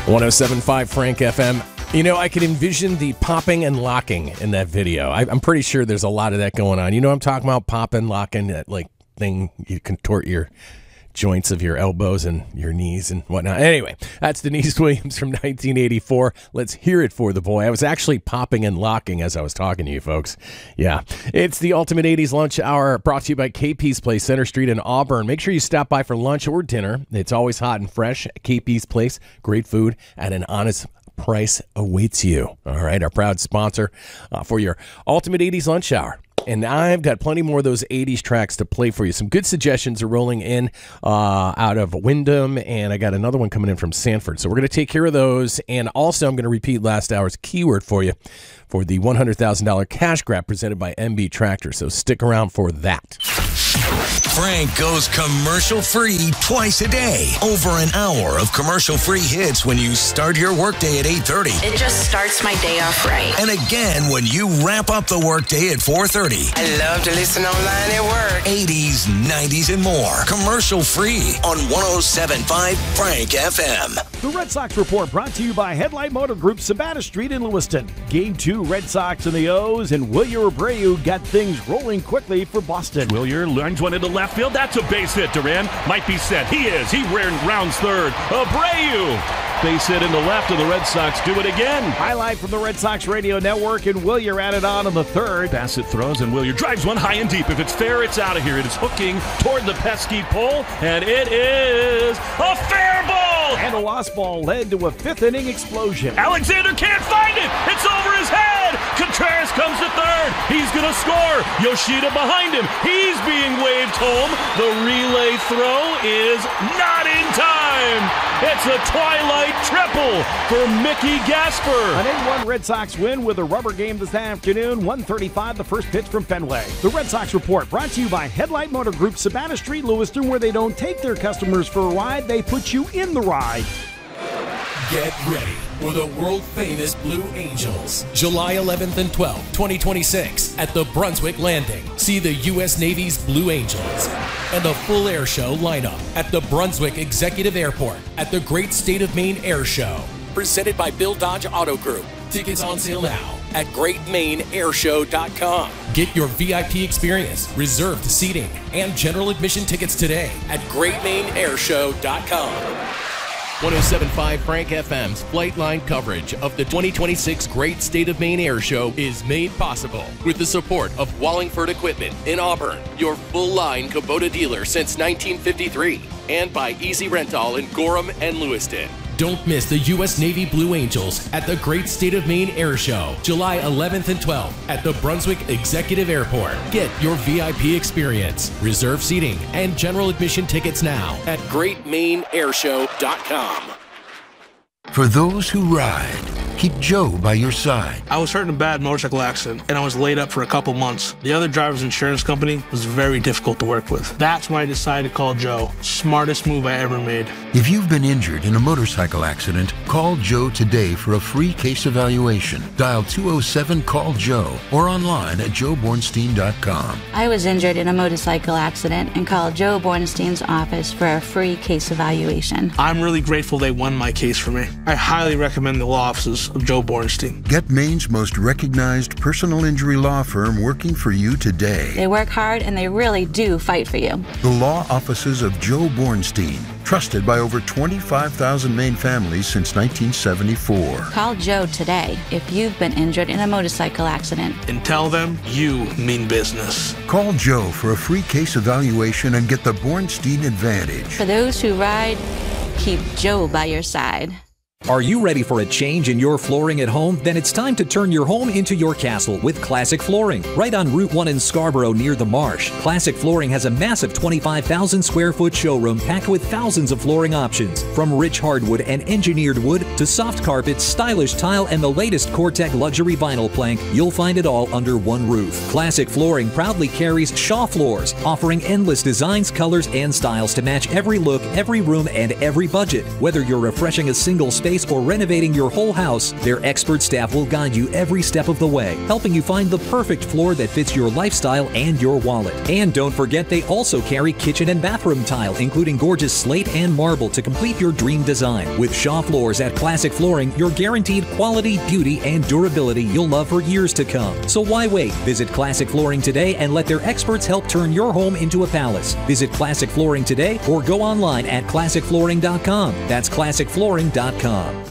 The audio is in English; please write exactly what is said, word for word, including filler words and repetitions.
one oh seven point five Frank F M. You know, I can envision the popping and locking in that video. I, I'm pretty sure there's a lot of that going on. You know what I'm talking about? Popping, locking, that like thing you contort your joints of your elbows and your knees and whatnot. Anyway, that's Denise Williams from nineteen eighty-four. Let's hear it for the boy. I was actually popping and locking as I was talking to you folks. Yeah, it's the Ultimate eighties Lunch Hour, brought to you by K P's Place, Center Street in Auburn. Make sure you stop by for lunch or dinner. It's always hot and fresh at K P's Place. Great food at an honest price awaits you. All right, our proud sponsor uh, for your Ultimate eighties Lunch Hour. And I've got plenty more of those eighties tracks to play for you. Some good suggestions are rolling in uh, out of Wyndham, and I got another one coming in from Sanford. So we're going to take care of those. And also, I'm going to repeat last hour's keyword for you for the one hundred thousand dollars cash grab presented by M B Tractor. So stick around for that. Frank goes commercial-free twice a day. Over an hour of commercial-free hits when you start your workday at eight thirty. It just starts my day off right. And again when you wrap up the workday at four thirty. I love to listen online at work. eighties, nineties, and more. Commercial-free on one oh seven point five Frank F M. The Red Sox Report brought to you by Headlight Motor Group, Savannah Street in Lewiston. Game two, Red Sox and the O's, and Wilyer Abreu got things rolling quickly for Boston. Wilyer lines one into left field. That's a base hit. Duran might be set. He is. He rounds third. Abreu. Base hit into left, and the Red Sox do it again. Highlight from the Red Sox radio network, and Wilyer added on in the third. Bassett throws, and Wilyer drives one high and deep. If it's fair, it's out of here. It is hooking toward the pesky pole, and it is a fair ball. And a lost ball led to a fifth inning explosion. Alexander can't find it. It's over his head. Contreras comes to third. He's going to score. Yoshida behind him. He's being waved home. The relay throw is not in time. It's a twilight triple for Mickey Gasper. An eight one Red Sox win with a rubber game this afternoon. one thirty-five the first pitch from Fenway. The Red Sox Report brought to you by Headlight Motor Group, Savannah Street, Lewiston, where they don't take their customers for a ride, they put you in the ride. Get ready for the world-famous Blue Angels, July eleventh and twelfth, twenty twenty-six, at the Brunswick Landing. See the U S Navy's Blue Angels and a full air show lineup at the Brunswick Executive Airport at the Great State of Maine Air Show. Presented by Bill Dodge Auto Group. Tickets on sale now at great maine air show dot com. Get your V I P experience, reserved seating, and general admission tickets today at great maine air show dot com. one oh seven point five Frank F M's flight line coverage of the twenty twenty-six Great State of Maine Air Show is made possible with the support of Wallingford Equipment in Auburn, your full-line Kubota dealer since nineteen fifty-three, and by Easy Rental in Gorham and Lewiston. Don't miss the U S Navy Blue Angels at the Great State of Maine Air Show, July eleventh and twelfth at the Brunswick Executive Airport. Get your V I P experience, reserve seating, and general admission tickets now at great maine air show dot com. For those who ride, keep Joe by your side. I was hurt in a bad motorcycle accident, and I was laid up for a couple months. The other driver's insurance company was very difficult to work with. That's when I decided to call Joe. Smartest move I ever made. If you've been injured in a motorcycle accident, call Joe today for a free case evaluation. Dial two oh seven call Joe or online at joe bornstein dot com. I was injured in a motorcycle accident and called Joe Bornstein's office for a free case evaluation. I'm really grateful they won my case for me. I highly recommend the law offices of Joe Bornstein. Get Maine's most recognized personal injury law firm working for you today. They work hard and they really do fight for you. The law offices of Joe Bornstein, trusted by over twenty-five thousand Maine families since nineteen seventy-four. Call Joe today if you've been injured in a motorcycle accident. And tell them you mean business. Call Joe for a free case evaluation and get the Bornstein advantage. For those who ride, keep Joe by your side. Are you ready for a change in your flooring at home? Then it's time to turn your home into your castle with Classic Flooring. Right on Route one in Scarborough near the Marsh, Classic Flooring has a massive twenty-five thousand square foot showroom packed with thousands of flooring options. From rich hardwood and engineered wood to soft carpets, stylish tile, and the latest Cortec luxury vinyl plank, you'll find it all under one roof. Classic Flooring proudly carries Shaw Floors, offering endless designs, colors, and styles to match every look, every room, and every budget. Whether you're refreshing a single space space, or renovating your whole house, their expert staff will guide you every step of the way, helping you find the perfect floor that fits your lifestyle and your wallet. And don't forget, they also carry kitchen and bathroom tile, including gorgeous slate and marble to complete your dream design. With Shaw Floors at Classic Flooring, you're guaranteed quality, beauty, and durability you'll love for years to come. So why wait? Visit Classic Flooring today and let their experts help turn your home into a palace. Visit Classic Flooring today or go online at classic flooring dot com. That's classic flooring dot com.